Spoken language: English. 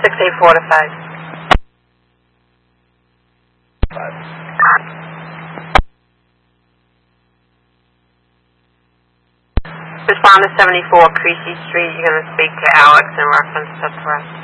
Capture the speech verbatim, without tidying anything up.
six eight four to five. Five. Responder seventy-four, Creasy Street. You're going to speak to Alex in reference to threats.